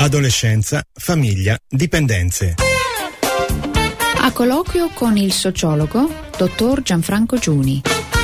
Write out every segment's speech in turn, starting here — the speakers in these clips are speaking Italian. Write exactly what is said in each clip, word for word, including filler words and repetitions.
Adolescenza, famiglia, dipendenze. A colloquio con il sociologo dottor Gianfranco Giuni.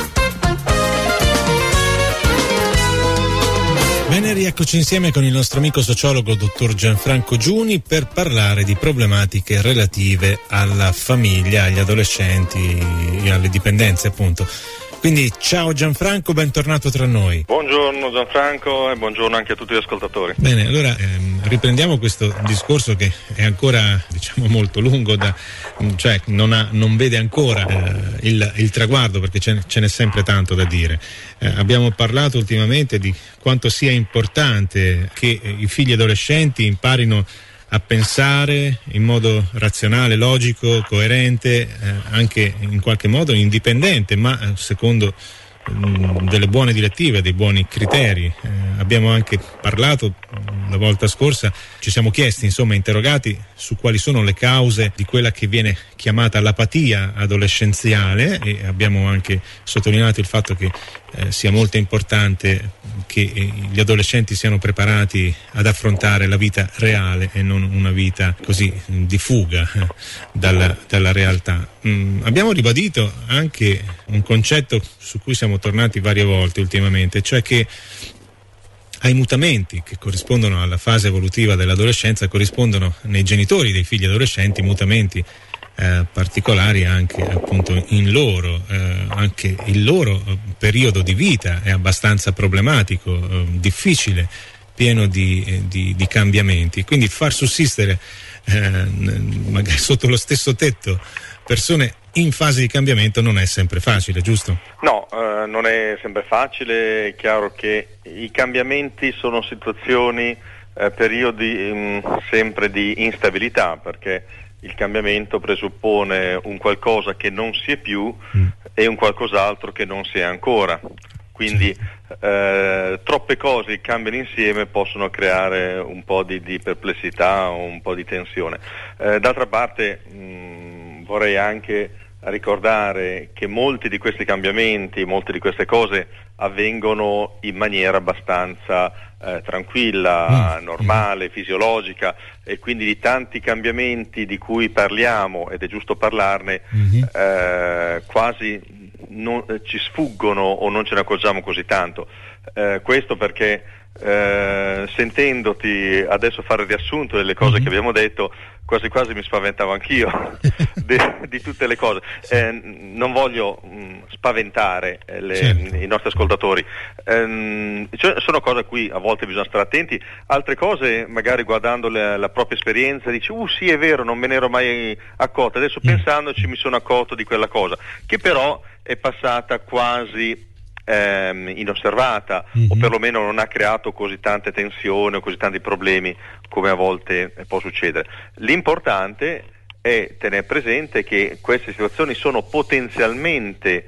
Bene, rieccoci insieme con il nostro amico sociologo dottor Gianfranco Giuni per parlare di problematiche relative alla famiglia, agli adolescenti e alle dipendenze, appunto. Quindi ciao Gianfranco, bentornato tra noi. Buongiorno Gianfranco e buongiorno anche a tutti gli ascoltatori. Bene, allora ehm, riprendiamo questo discorso che è ancora, diciamo, molto lungo, da, cioè non, ha, non vede ancora eh, il, il traguardo, perché ce, ce n'è sempre tanto da dire. Eh, abbiamo parlato ultimamente di quanto sia importante che eh, i figli adolescenti imparino a pensare in modo razionale, logico, coerente, eh, anche in qualche modo indipendente, ma eh, secondo mh, delle buone direttive, dei buoni criteri. Eh, abbiamo anche parlato la volta scorsa, ci siamo chiesti, insomma, interrogati su quali sono le cause di quella che viene chiamata l'apatia adolescenziale, e abbiamo anche sottolineato il fatto che eh, sia molto importante che eh, gli adolescenti siano preparati ad affrontare la vita reale e non una vita così di fuga eh, dalla, dalla realtà. Mm, abbiamo ribadito anche un concetto su cui siamo tornati varie volte ultimamente, cioè che ai mutamenti che corrispondono alla fase evolutiva dell'adolescenza corrispondono nei genitori dei figli adolescenti mutamenti eh, particolari anche appunto in loro, eh, anche il loro periodo di vita è abbastanza problematico, eh, difficile, pieno di, eh, di, di cambiamenti, quindi far sussistere eh, magari sotto lo stesso tetto persone in fase di cambiamento non è sempre facile, giusto? No, eh, non è sempre facile. È chiaro che i cambiamenti sono situazioni, eh, periodi mh, sempre di instabilità, perché il cambiamento presuppone un qualcosa che non si è più mm. e un qualcos'altro che non si è ancora. Quindi eh, troppe cose che cambiano insieme possono creare un po' di, di perplessità o un po' di tensione. Eh, d'altra parte mh, vorrei anche ricordare che molti di questi cambiamenti, molte di queste cose avvengono in maniera abbastanza eh, tranquilla, mm. normale, fisiologica, e quindi di tanti cambiamenti di cui parliamo, ed è giusto parlarne, mm-hmm. eh, quasi non, eh, ci sfuggono o non ce ne accorgiamo così tanto. Eh, questo perché eh, sentendoti adesso fare il riassunto delle cose mm-hmm. che abbiamo detto, quasi quasi mi spaventavo anch'io di, di tutte le cose. Eh, non voglio mh, spaventare eh, le, certo. i nostri ascoltatori. Eh, cioè, sono cose a cui a volte bisogna stare attenti, altre cose magari guardando le, la propria esperienza dici uh sì è vero, non me ne ero mai accorto, adesso mm. pensandoci mi sono accorto di quella cosa, che però è passata quasi Ehm, inosservata mm-hmm. o perlomeno non ha creato così tante tensioni o così tanti problemi come a volte può succedere. L'importante è tenere presente che queste situazioni sono potenzialmente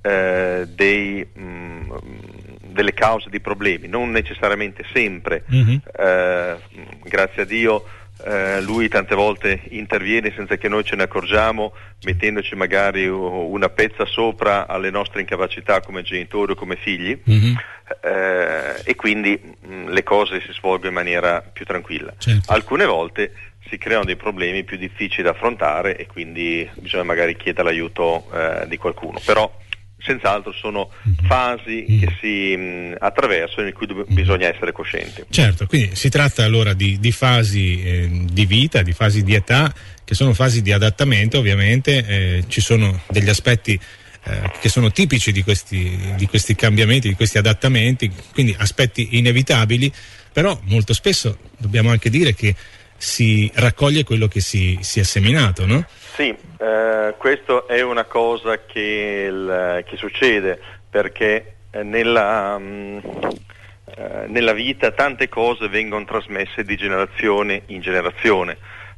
eh, dei, mh, delle cause di problemi, non necessariamente sempre. Mm-hmm. Eh, grazie a Dio Eh, lui tante volte interviene senza che noi ce ne accorgiamo, mettendoci magari una pezza sopra alle nostre incapacità come genitori o come figli, mm-hmm. eh, e quindi mh, le cose si svolgono in maniera più tranquilla. Certo. Alcune volte si creano dei problemi più difficili da affrontare e quindi bisogna magari chiedere l'aiuto eh, di qualcuno, però senz'altro sono fasi mm. che si mh, attraversano, in cui do- bisogna essere coscienti. Certo, quindi si tratta allora di, di fasi eh, di vita, di fasi di età, che sono fasi di adattamento ovviamente, eh, ci sono degli aspetti eh, che sono tipici di questi, di questi cambiamenti, di questi adattamenti, quindi aspetti inevitabili, però molto spesso dobbiamo anche dire che si raccoglie quello che si, si è seminato, no? Sì, eh, questo è una cosa che, il, che succede, perché eh, nella, mh, eh, nella vita tante cose vengono trasmesse di generazione in generazione.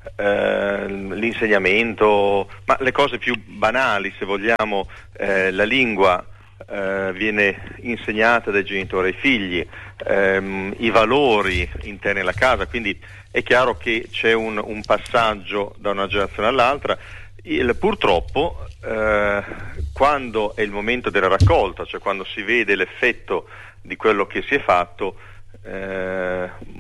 Eh, l'insegnamento, ma le cose più banali, se vogliamo, eh, la lingua eh, viene insegnata dai genitori ai figli, ehm, i valori interni alla casa, quindi è chiaro che c'è un, un passaggio da una generazione all'altra. Il, purtroppo eh, quando è il momento della raccolta, cioè quando si vede l'effetto di quello che si è fatto, eh,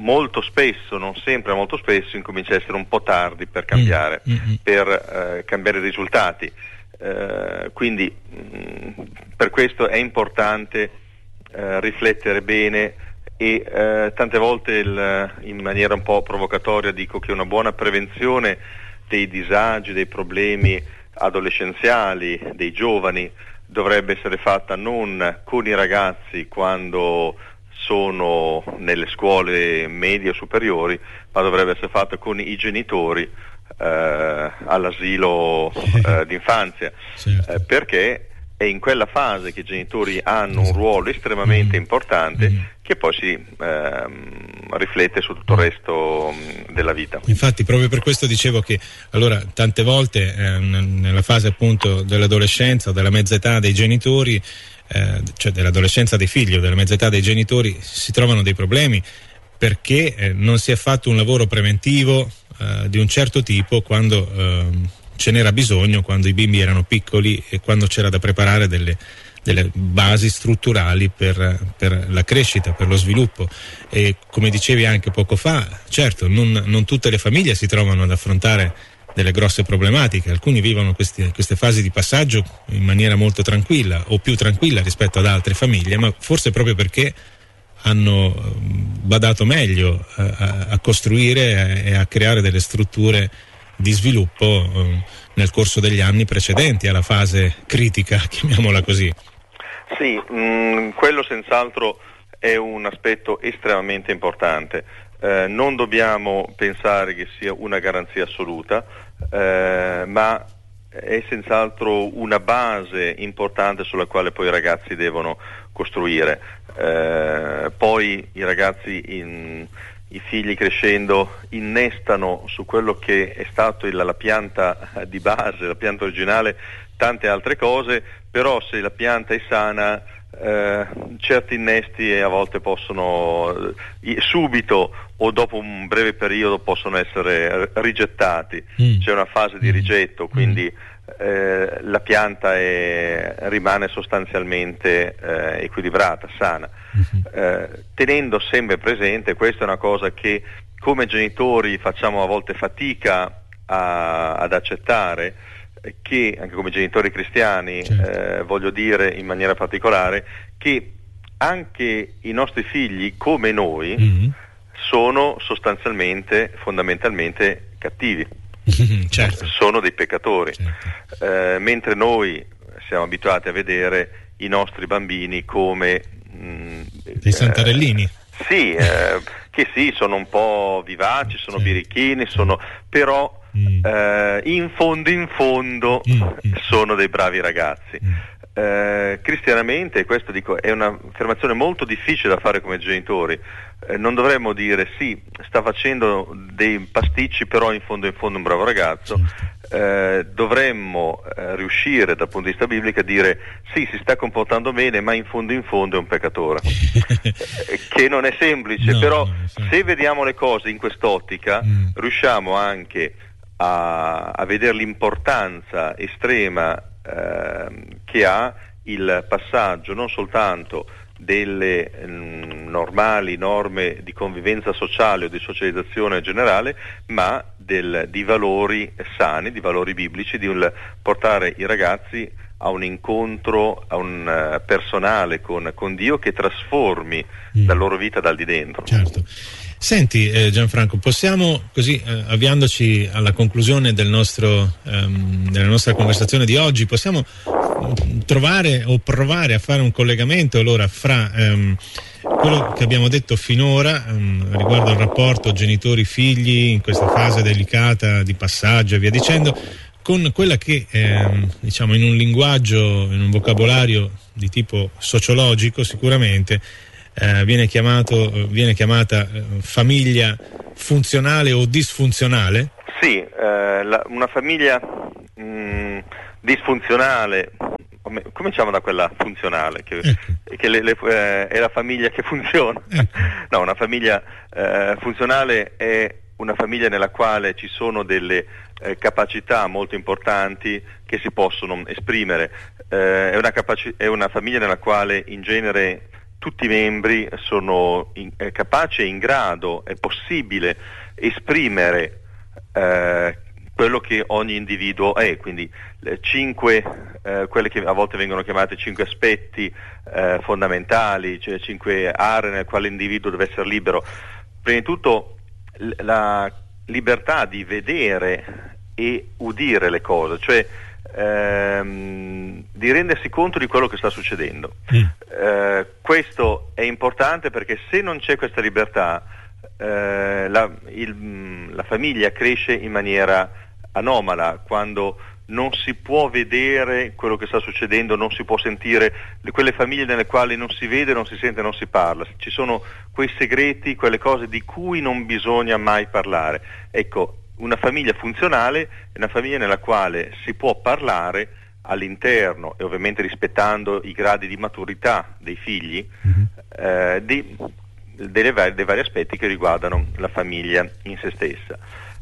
molto spesso, non sempre, molto spesso incomincia a essere un po' tardi per cambiare, mm-hmm. per eh, cambiare i risultati. Eh, quindi mh, per questo è importante eh, riflettere bene e eh, tante volte il, in maniera un po' provocatoria dico che una buona prevenzione dei disagi, dei problemi adolescenziali, dei giovani dovrebbe essere fatta non con i ragazzi quando sono nelle scuole medie o superiori, ma dovrebbe essere fatta con i genitori eh, all'asilo eh, d'infanzia, certo. eh, perché è in quella fase che i genitori hanno un ruolo estremamente mm-hmm. importante mm-hmm. che poi si eh, riflette su tutto il resto mh, della vita. Infatti proprio per questo dicevo che allora tante volte eh, nella fase appunto dell'adolescenza o della mezza età dei genitori, eh, cioè dell'adolescenza dei figli o della mezza età dei genitori, si trovano dei problemi perché eh, non si è fatto un lavoro preventivo eh, di un certo tipo quando eh, ce n'era bisogno, quando i bimbi erano piccoli e quando c'era da preparare delle, delle basi strutturali per, per la crescita, per lo sviluppo. E come dicevi anche poco fa, certo, non, non tutte le famiglie si trovano ad affrontare delle grosse problematiche, alcuni vivono questi, queste fasi di passaggio in maniera molto tranquilla o più tranquilla rispetto ad altre famiglie, ma forse proprio perché hanno badato meglio a, a costruire e a creare delle strutture di sviluppo eh, nel corso degli anni precedenti alla fase critica, chiamiamola così. Sì, mh, quello senz'altro è un aspetto estremamente importante. Eh, non dobbiamo pensare che sia una garanzia assoluta, eh, ma è senz'altro una base importante sulla quale poi i ragazzi devono costruire. Eh, poi i ragazzi in i figli crescendo innestano su quello che è stato il, la pianta di base, la pianta originale, tante altre cose, però se la pianta è sana eh, certi innesti a volte possono eh, subito o dopo un breve periodo possono essere rigettati, mm. c'è una fase di rigetto, quindi eh, la pianta è, rimane sostanzialmente eh, equilibrata, sana. Eh, tenendo sempre presente, questa è una cosa che come genitori facciamo a volte fatica a, ad accettare, eh, che anche come genitori cristiani, certo. eh, voglio dire in maniera particolare, che anche i nostri figli come noi mm-hmm. sono sostanzialmente, fondamentalmente cattivi, certo. sono dei peccatori, certo. eh, mentre noi siamo abituati a vedere i nostri bambini come dei santarellini. Eh, sì, eh, che sì, sono un po' vivaci, sono sì. birichini, sono, però mm. eh, in fondo in fondo mm. sono dei bravi ragazzi. Mm. Eh, cristianamente, questo dico, è un'affermazione molto difficile da fare come genitori. Eh, non dovremmo dire sì, sta facendo dei pasticci, però in fondo in fondo è un bravo ragazzo. Sì. Eh, dovremmo eh, riuscire dal punto di vista biblico a dire sì, si sta comportando bene, ma in fondo in fondo è un peccatore. eh, che non è semplice, no, però se vediamo le cose in quest'ottica mm. riusciamo anche a, a vedere l'importanza estrema eh, che ha il passaggio non soltanto delle mh, normali norme di convivenza sociale o di socializzazione generale, ma del, di valori sani, di valori biblici, di un, portare i ragazzi a un incontro, a un uh, personale con, con Dio che trasformi mm. la loro vita dal di dentro. Certo. Senti eh, Gianfranco, possiamo così, eh, avviandoci alla conclusione del nostro, ehm, della nostra conversazione di oggi, possiamo trovare o provare a fare un collegamento allora fra ehm, quello che abbiamo detto finora ehm, riguardo al rapporto genitori-figli in questa fase delicata di passaggio e via dicendo, con quella che ehm, diciamo in un linguaggio, in un vocabolario di tipo sociologico sicuramente eh, viene chiamato viene chiamata eh, famiglia funzionale o disfunzionale? Sì, eh, la, una famiglia mh, disfunzionale, cominciamo da quella funzionale, che, ecco. che le, le, eh, è la famiglia che funziona. Ecco. No, una famiglia eh, funzionale è una famiglia nella quale ci sono delle eh, capacità molto importanti che si possono esprimere, eh, è, una capaci- è una famiglia nella quale in genere tutti i membri sono in, è capaci e in grado, è possibile esprimere eh, quello che ogni individuo è, quindi le cinque, eh, quelle che a volte vengono chiamate cinque aspetti eh, fondamentali, cioè cinque aree nel quale l'individuo deve essere libero. Prima di tutto l- la libertà di vedere e udire le cose, cioè ehm, di rendersi conto di quello che sta succedendo. Mm. Eh, questo è importante perché se non c'è questa libertà, eh, la, il, la famiglia cresce in maniera anomala, quando non si può vedere quello che sta succedendo, non si può sentire, quelle famiglie nelle quali non si vede, non si sente, non si parla, ci sono quei segreti, quelle cose di cui non bisogna mai parlare. Ecco, una famiglia funzionale è una famiglia nella quale si può parlare all'interno, e ovviamente rispettando i gradi di maturità dei figli, mm-hmm. eh, di, delle var- dei vari aspetti che riguardano la famiglia in se stessa.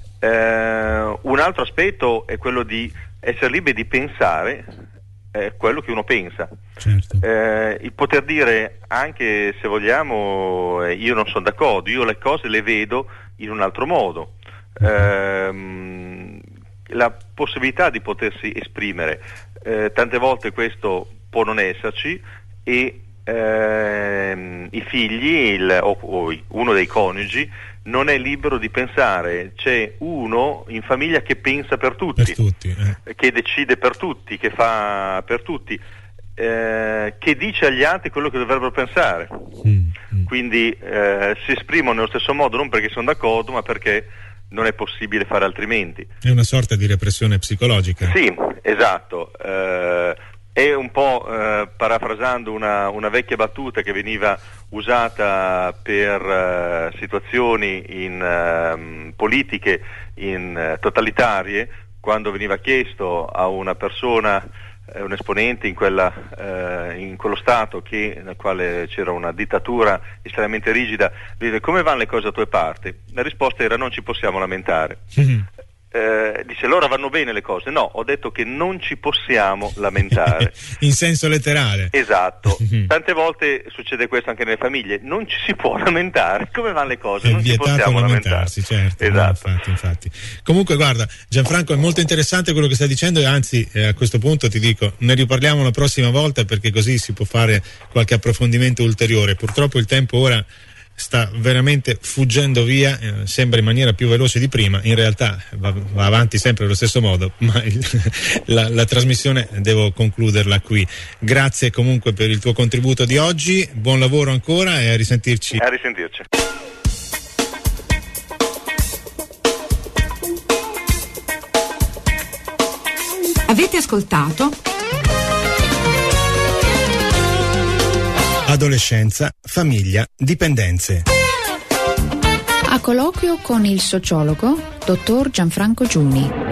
Eh, un altro aspetto è quello di essere liberi di pensare eh, quello che uno pensa. Certo. Eh, il poter dire, anche se vogliamo, eh, io non sono d'accordo, io le cose le vedo in un altro modo. Eh, la possibilità di potersi esprimere, eh, tante volte questo può non esserci, e ehm, i figli il, o, o uno dei coniugi non è libero di pensare, c'è uno in famiglia che pensa per tutti, per tutti eh. che decide per tutti, che fa per tutti, eh, che dice agli altri quello che dovrebbero pensare. Mm, mm. Quindi eh, si esprimono nello stesso modo, non perché sono d'accordo, ma perché non è possibile fare altrimenti. È una sorta di repressione psicologica. Sì, esatto. Eh, è un po', eh, parafrasando una, una vecchia battuta che veniva usata per uh, situazioni in uh, politiche in uh, totalitarie, quando veniva chiesto a una persona, eh, un esponente in, quella, uh, in quello stato che, nel quale c'era una dittatura estremamente rigida, dire come vanno le cose a tue parti? La risposta era: non ci possiamo lamentare. Mm-hmm. Eh, dice allora vanno bene le cose. No, ho detto che non ci possiamo lamentare. In senso letterale. Esatto. Tante volte succede questo anche nelle famiglie, non ci si può lamentare. Come vanno le cose? È non ci possiamo lamentarsi, certo. Esatto. No, infatti, infatti. Comunque guarda, Gianfranco, è molto interessante quello che stai dicendo, e anzi eh, a questo punto ti dico, ne riparliamo la prossima volta, perché così si può fare qualche approfondimento ulteriore. Purtroppo il tempo ora sta veramente fuggendo via, eh, sembra in maniera più veloce di prima, in realtà va, va avanti sempre allo stesso modo, ma il, la, la trasmissione devo concluderla qui. Grazie comunque per il tuo contributo di oggi, buon lavoro ancora e a risentirci. A risentirci. Avete ascoltato Adolescenza, famiglia, dipendenze. A colloquio con il sociologo dottor Gianfranco Giuni.